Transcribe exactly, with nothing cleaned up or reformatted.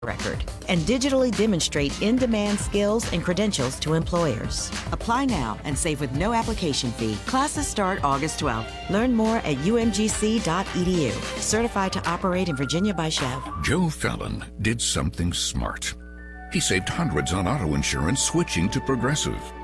record and digitally demonstrate in-demand skills and credentials to employers. Apply now and save with no application fee. Classes start August twelfth. Learn more at u m g c dot e d u. Certified to operate in Virginia by Chev. Joe Fallon did something smart. He saved hundreds on auto insurance switching to Progressive.